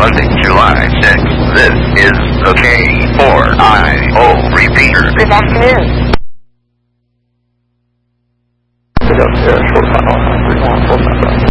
Monday, July 6th. This is the K4IO repeater. Good afternoon. Good afternoon. Short final 314.